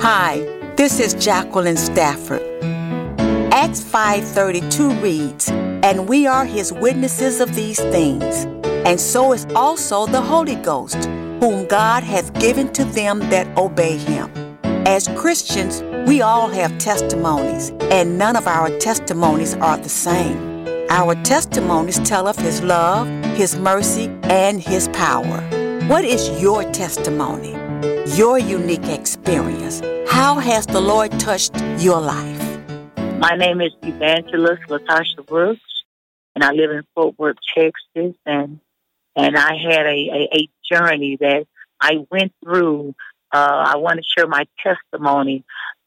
Hi, this is Jacqueline Stafford. Acts 5:32 reads, "And we are his witnesses of these things, and so is also the Holy Ghost, whom God hath given to them that obey him." As Christians, we all have testimonies, and none of our testimonies are the same. Our testimonies tell of his love, his mercy, and his power. What is your testimony? Your unique experience? How has the Lord touched your life? My name is Evangelist Latasha Brooks, and I live in Fort Worth, Texas, and I had a journey that I went through. I want to share my testimony.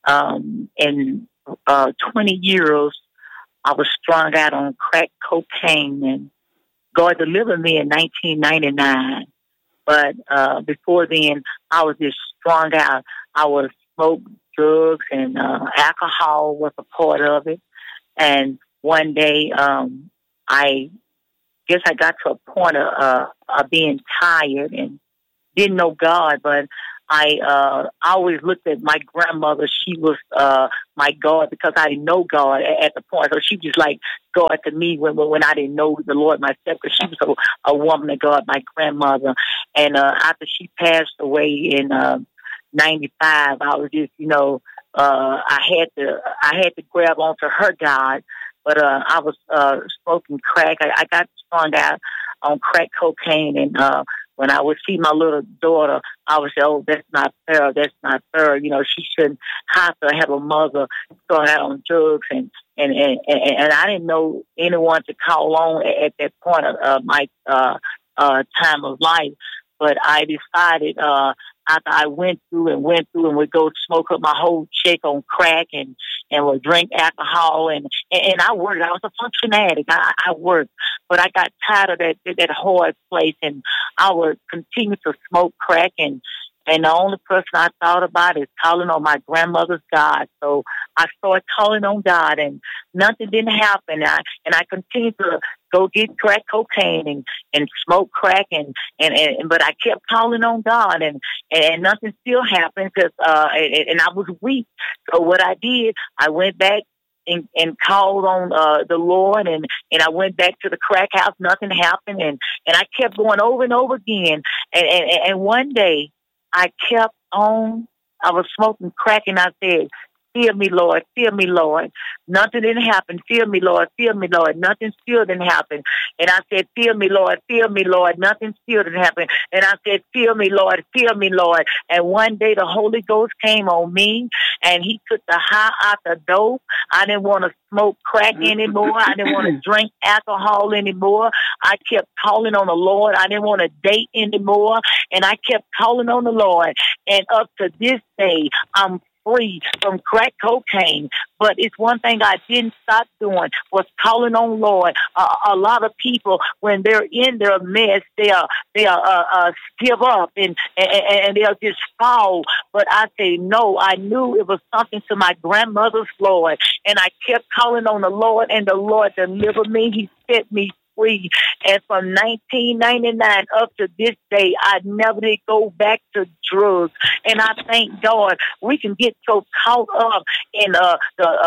In 20 years, I was strung out on crack cocaine, and God delivered me in 1999. But before then, I was just strung out. I would smoke drugs, and alcohol was a part of it. And one day, I guess I got to a point of being tired and didn't know God, but I always looked at my grandmother. She was my God because I didn't know God at the point. So she was like God to me when I didn't know the Lord myself, because she was a woman of God, my grandmother. And after she passed away in 95, I was just, I had to grab onto her God. But I was smoking crack. I got strung out on crack cocaine, and when I would see my little daughter, I would say, "Oh, that's not fair. That's not fair. She shouldn't have to have a mother strung out on drugs." And I didn't know anyone to call on at that point of my time of life. But I decided after I went through and would go smoke up my whole check on crack and would drink alcohol and I worked. I was a function addict. I worked, but I got tired of that hard place, and I would continue to smoke crack, and the only person I thought about is calling on my grandmother's God. So I started calling on God, and nothing didn't happen. And I continued to go get crack cocaine and smoke crack, but I kept calling on God, and nothing still happened because and I was weak. So what I did, I went back and called on the Lord, and I went back to the crack house. Nothing happened, and I kept going over and over again. And one day, I kept on. I was smoking crack, and I said, "Fill me, Lord. Fill me, Lord." Nothing didn't happen. "Fill me, Lord. Fill me, Lord." Nothing still didn't happen. And I said, "Fill me, Lord. Fill me, Lord." Nothing still didn't happen. And I said, "Fill me, Lord. Fill me, Lord." And one day the Holy Ghost came on me, and he took the high out the dope. I didn't want to smoke crack anymore. I didn't want to drink alcohol anymore. I kept calling on the Lord. I didn't want to date anymore. And I kept calling on the Lord. And up to this day, I'm free from crack cocaine. But it's one thing I didn't stop doing was calling on Lord. A lot of people, when they're in their mess, they'll give up and they'll just fall. But I say no. I knew it was something to my grandmother's Lord, and I kept calling on the Lord, and the Lord delivered me. He set me free. And from 1999 up to this day, I never did go back to drugs. And I thank God. We can get so caught up in our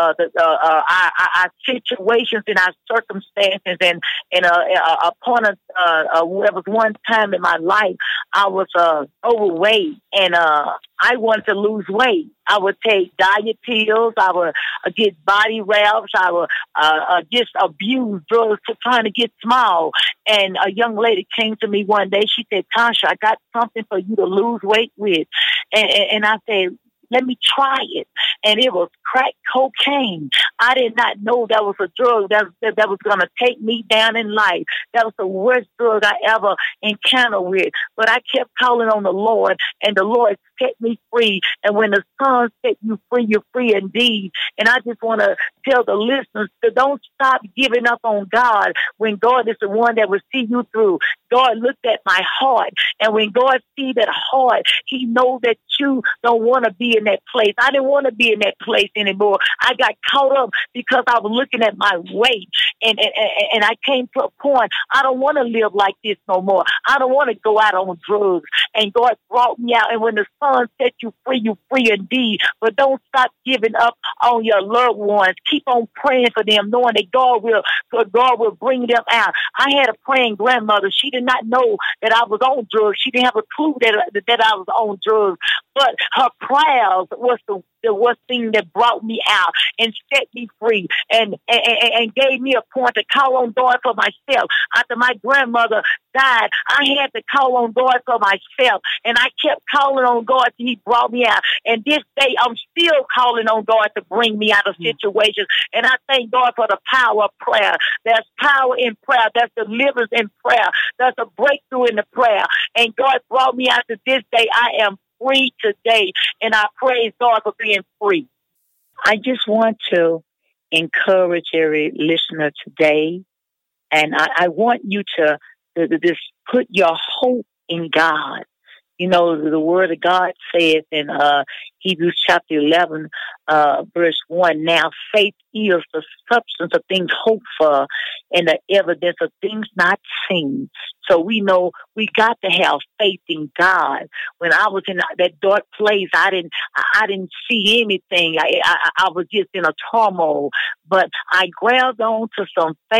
situations and our circumstances. And upon there was one time in my life I was overweight, and I wanted to lose weight. I would take diet pills. I would get body wraps. I would just abuse drugs to trying to get small. And a young lady came to me one day. She said, "Tasha, I got something for you to lose weight with." And I said, "Let me try it." And it was crack cocaine. I did not know that was a drug that was going to take me down in life. That was the worst drug I ever encountered with. But I kept calling on the Lord, and the Lord set me free. And when the Son set you free, you're free indeed. And I just want to tell the listeners to don't stop giving up on God when God is the one that will see you through. God looked at my heart, and when God sees that heart, he knows that you don't want to be in that place. I didn't want to be in that place anymore. I got caught up because I was looking at my weight, and I came to a point, I don't want to live like this no more. I don't want to go out on drugs. And God brought me out, and when the Son Son set you free indeed. But don't stop giving up on your loved ones. Keep on praying for them, knowing that God will bring them out. I had a praying grandmother. She did not know that I was on drugs. She didn't have a clue that I was on drugs. But her prayers was the thing that brought me out and set me free and gave me a point to call on God for myself. After my grandmother died, I had to call on God for myself. And I kept calling on God till He brought me out. And this day, I'm still calling on God to bring me out of situations. And I thank God for the power of prayer. There's power in prayer. There's deliverance in prayer. There's a breakthrough in the prayer. And God brought me out to this day. I am free today. And I praise God for being free. I just want to encourage every listener today. And I want you to just put your hope in God. You know, the word of God says in Hebrews chapter 11, verse 1, now faith is the substance of things hoped for and the evidence of things not seen. So we know we got to have faith in God. When I was in that dark place, I didn't see anything. I was just in a turmoil, but I grabbed on to some faith.